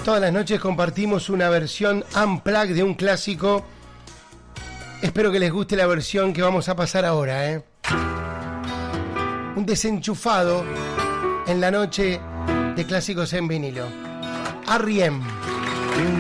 Todas las noches compartimos una versión unplugged de un clásico. Espero que les guste la versión que vamos a pasar ahora, ¿eh? Un desenchufado en la noche de clásicos en vinilo. R.E.M.